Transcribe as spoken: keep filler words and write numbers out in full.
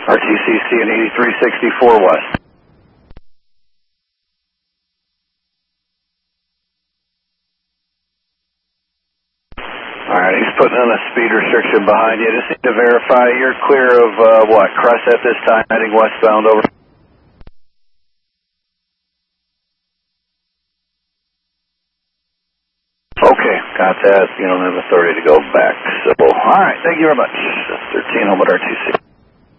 R T C C and eighty-three sixty-four West. Alright, he's putting in a speed restriction behind you. Just need to verify you're clear of, uh, what, Crest at this time, heading westbound, over. Okay, got that. You don't have authority to go back. So, alright, thank you very much. thirteen Helmet R T C.